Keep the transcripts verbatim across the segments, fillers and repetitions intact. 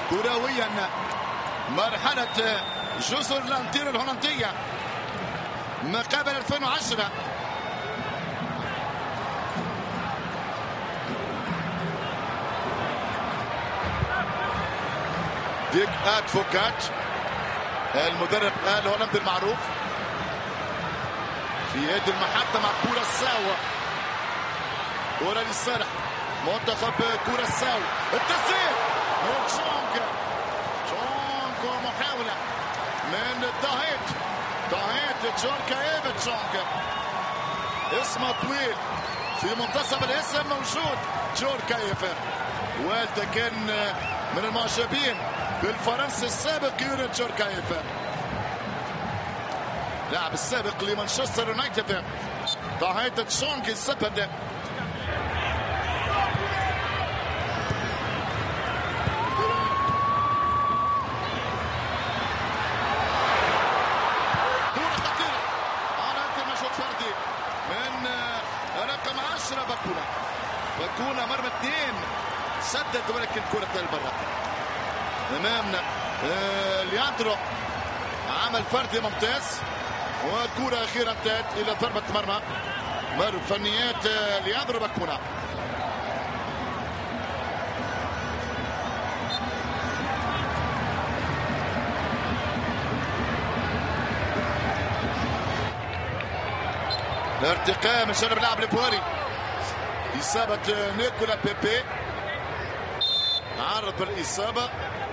كرويا مرحلة جزر الأنطير الهولندية ما قبل ألفين وعشرة. ديك ادفوكات المدرب الهولندي المعروف في يد المحطة مع كوراساو. كرة للصالح منتخب كوراساو، التسديد من تشونغ. تشونغ محاولة من داهيت داهيت تشوركايف. تشونغ اسمه طويل في منتصف الاسم موجود تشوركايف، والده كان من المعجبين بالفرنسي السابق يوري تشوركايف، لاعب السابق لمانشستر يونايتد. داهيت تشونغ السبت باكونا. باكونا مرمى اثنين سدد ولكن كرة البرة امامنا. آه لياندرو عمل فردي ممتاز وكرة اخيرا انتهت الى ضربة مرمى. مر فنيات آه لياندرو باكونا. الارتقاء من جانب لاعب البواري. إصابة نيكولا بيبي، عرض بالإصابة.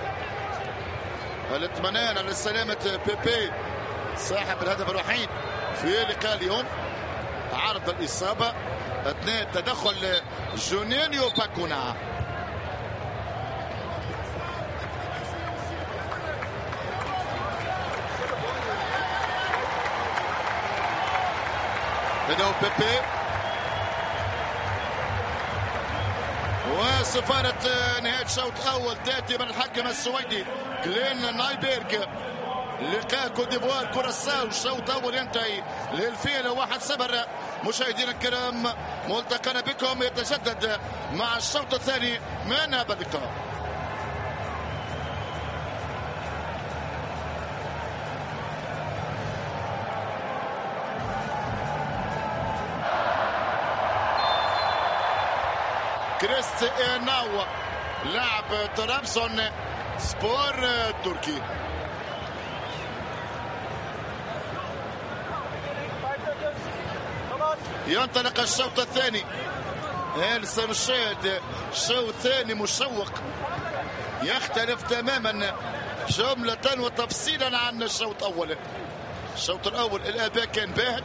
الاطمئنان على سلامة بيبي صاحب الهدف الوحيد في لقاء اليوم. عرض الإصابة أثناء تدخل جونينيو باكونا. بدأوا بيبي وصفارة نهاية شوط أول تأتي من الحكم السويدي كلين نايبيرغ. لقاء كوت ديفوار كوراساو الشوط الأول ينتهي للفيلة واحد صفر. مشاهدينا الكرام ملتقانا بكم يتجدد مع الشوط الثاني من هذا اللقاء. كريستيانو لاعب طرابزون سبور التركي. ينطلق الشوط الثاني. هل سنشاهد شوط ثاني مشوق يختلف تماما جملة وتفصيلا عن الشوط الأول. الشوط الأول الأداء كان باهت.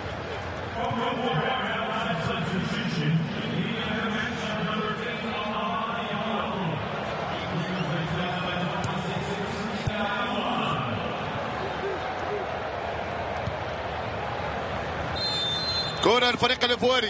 كرة الفريق الإيفواري.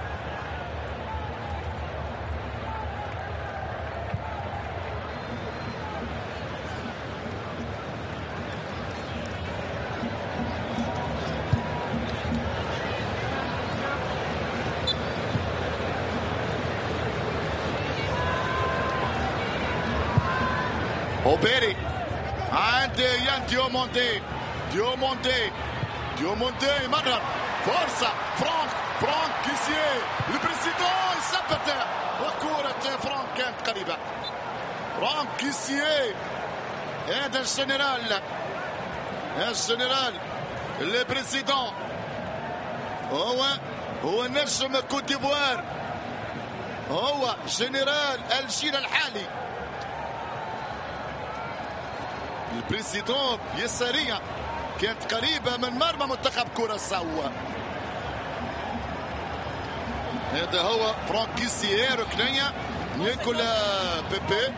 اوبيري عند يان ديوموندي. ديوموندي ديوموندي مرة فرصة. فرانك فرانك كيسيه البريزيدون يثبت وكرة فرانك كانت قريبة. فرانك كيسيه هذا الجنرال الجنرال البريزيدون هو هو نجم كوت ديفوار، هو جنرال الجيل الحالي. البريزيدون يسارية كانت قريبة من مرمى منتخب كوراساو. هذا هو فرانك كيسيه. ركنية نيكولا بيبي.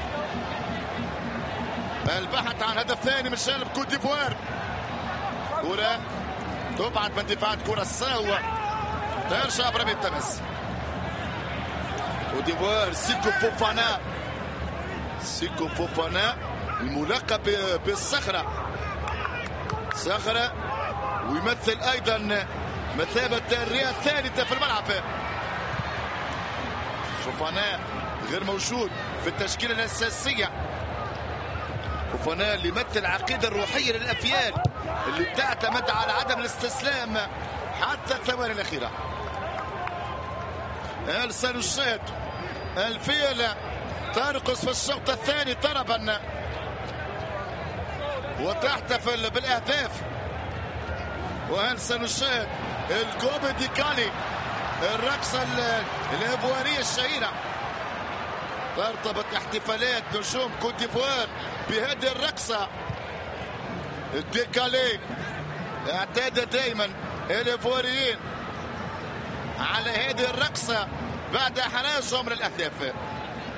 البحث عن هدف ثاني من جانب كوت ديفوار. كرة تبعد من دفاعات كوراساو ترجع برمي التماس. كوت ديفوار سيكو فوفانا. سيكو فوفانا الملقب بالصخرة. صخرة ويمثل أيضا مثابة الرئة الثالثة في الملعب. فوفانا غير موجود في التشكيلة الأساسية فوفانا اللي يمثل العقيده الروحيه للافيال اللي بتعتمد على عدم الاستسلام حتى الثواني الاخيره. السن الشاد الفيل ترقص في الشوط الثاني طربا وتحتفل بالاهداف. وهلسن الشاد الكوب ديكالي الرقصه الايفواريه الشهيره. ترتبط احتفالات نجوم كوت ديفوار بهذه الرقصه. ديكالي اعتاد دائما الايفواريين على هذه الرقصه بعد احرازهم من الاهداف.